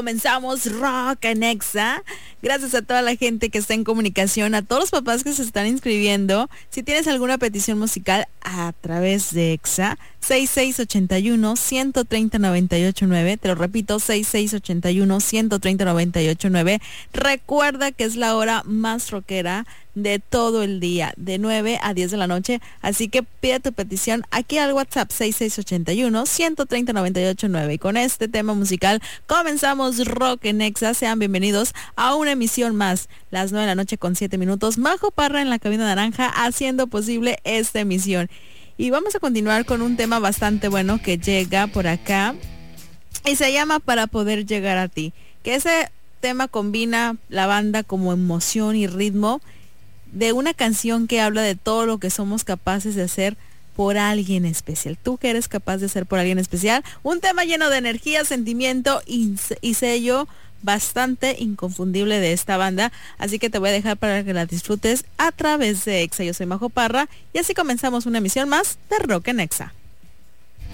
Comenzamos Rock en Exa. Gracias a toda la gente que está en comunicación, a todos los papás que se están inscribiendo. Si tienes alguna petición musical a través de Exa, 6681-130-989. Te lo repito, 6681-130-989. Recuerda que es la hora más rockera de todo el día, de 9 a 10 de la noche. Así que pide tu petición aquí al WhatsApp 6681-130-989. Y con este tema musical comenzamos Rock en Exa. Sean bienvenidos a una emisión más, las 9 de la noche con 7 minutos. Majo Parra en la cabina naranja haciendo posible esta emisión. Y vamos a continuar con un tema bastante bueno que llega por acá y se llama Para Poder Llegar a Ti. Que ese tema combina la banda como emoción y ritmo de una canción que habla de todo lo que somos capaces de hacer por alguien especial. Tú que eres capaz de hacer por alguien especial. Un tema lleno de energía, sentimiento y sello bastante inconfundible de esta banda. Así que te voy a dejar para que la disfrutes a través de Exa. Yo soy Majo Parra y así comenzamos una emisión más de Rock en Exa.